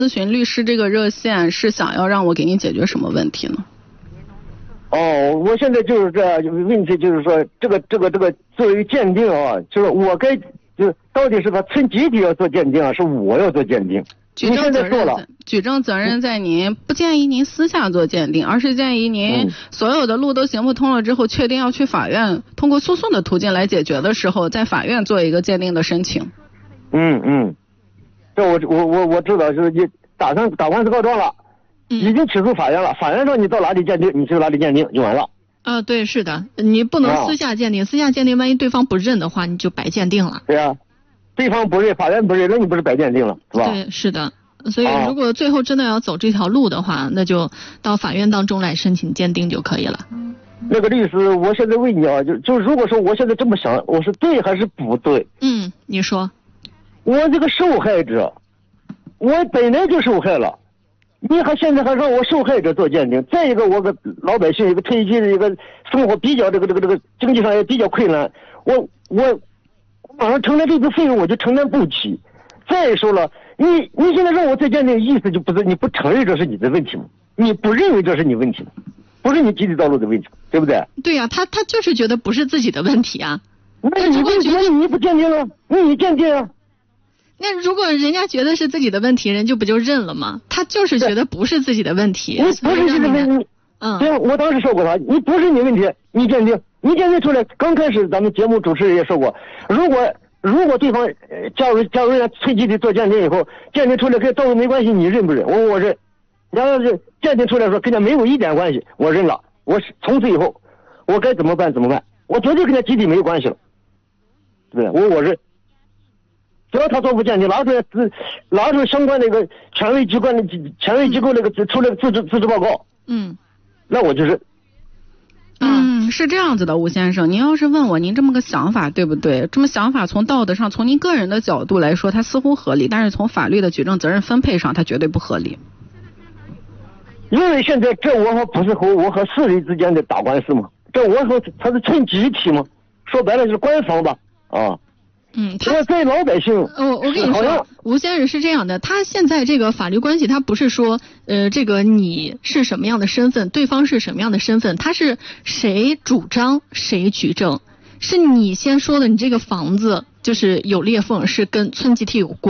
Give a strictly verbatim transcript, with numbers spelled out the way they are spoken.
咨询律师这个热线是想要让我给你解决什么问题呢？ 哦，我现在就是这问题，就是说这个这个这个作为鉴定啊，就是我该就到底是他村集体要做鉴定啊，是我要做鉴定？ 举证责任，举证责任在您，不建议您私下做鉴定，而是建议您所有的路都行不通了之后，确定要去法院通过诉讼的途径来解决的时候，在法院做一个鉴定的申请。 嗯嗯，这我我我我知道，就是你打算打官司告状了，嗯、已经起诉法院了，法院让你到哪里鉴定，你去哪里鉴定就完了。 啊、呃，对，是的，你不能私下鉴定，哦、私下鉴定万一对方不认的话，你就白鉴定了。 对啊。对方不认，法院不认，那你不是白鉴定了，是吧？ 对，是的。所以如果最后真的要走这条路的话，哦、那就到法院当中来申请鉴定就可以了。 那个律师，我现在问你啊，就就如果说我现在这么想，我是对还是不对？ 嗯，你说。 我这个受害者，我本来就受害了，你还现在还让我受害者做鉴定。再一个，我个老百姓一个退休的一个生活比较这个这个这个经济上也比较困难，我我。马上承担这个费用我就承担不起。再说了，你你现在让我再鉴定，意思就不是你不承认这是你的问题吗？你不认为这是你问题吗？不是你集体道路的问题，对不对？ 对呀、啊，他他就是觉得不是自己的问题啊。 那你为什么你不鉴定了？你鉴定啊？ 那如果人家觉得是自己的问题，人就不就认了吗？他就是觉得不是自己的问题。 你不是你的问题。嗯。对，我当时说过他，你不是你问题，你鉴定。你鉴定出来，刚开始咱们节目主持人也说过，如果如果对方呃假如假如人家村集体做鉴定以后，鉴定出来跟道路没关系，你认不认？我我认。然后是鉴定出来说跟他没有一点关系，我认了。我从此以后，我该怎么办怎么办？我绝对跟他集体没有关系了，对不对？我我认。只要他做过鉴定，拿出来自拿出相关的一个权威机关的权威机构那个出来自治自治报告， 嗯， 那我就认。 嗯，是这样子的，吴先生，您要是问我您这么个想法对不对？这么想法从道德上，从您个人的角度来说，它似乎合理，但是从法律的举证责任分配上，它绝对不合理。 因为现在这我和不是和我和市里之间的打官司嘛，这我和他是村集体嘛，说白了就是官方吧，啊。 嗯，他在老百姓， 我我跟你说，吴先生是这样的，他现在这个法律关系，他不是说，呃，这个你是什么样的身份，对方是什么样的身份，他是谁主张谁举证，是你先说的，你这个房子就是有裂缝，是跟村集体有关。